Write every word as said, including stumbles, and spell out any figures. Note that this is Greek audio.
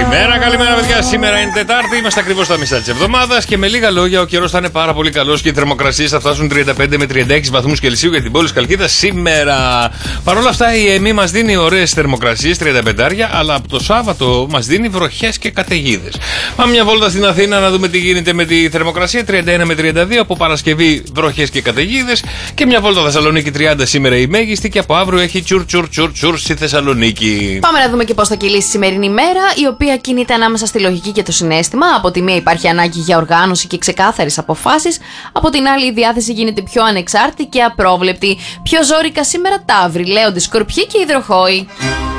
Καλημέρα, καλημέρα, παιδιά. Σήμερα είναι Τετάρτη, είμαστε ακριβώς στα μισά της εβδομάδας και με λίγα λόγια ο καιρός θα είναι πάρα πολύ καλός και οι θερμοκρασίες θα φτάσουν τριάντα πέντε με τριάντα έξι βαθμούς Κελσίου για την πόλη Χαλκίδας σήμερα. Παρ' όλα αυτά η ΕΜΗ μας δίνει ωραίες θερμοκρασίες, τριάντα πέντε, αλλά από το Σάββατο μας δίνει βροχές και καταιγίδες. Πάμε μια βόλτα στην Αθήνα να δούμε τι γίνεται με τη θερμοκρασία, τριάντα ένα με τριάντα δύο, από Παρασκευή βροχές και καταιγίδες, και μια βόλτα Θεσσαλονίκη τριάντα σήμερα η μέγιστη, και από αύριο έχει τσουρ τσουρ τσουρ τσουρ στη Θεσσαλονίκη. Πάμε να δούμε και πώς θα κυλήσει η σημερινή μέρα, η οποία κινείται ανάμεσα στη λογική και το συναίσθημα. Από τη μία υπάρχει ανάγκη για οργάνωση και ξεκάθαρες αποφάσεις, από την άλλη η διάθεση γίνεται πιο ανεξάρτητη και απρόβλεπτη. Πιο ζόρικα σήμερα Ταύροι, Λέοντες, Σκορπιοί και Υδροχόοι.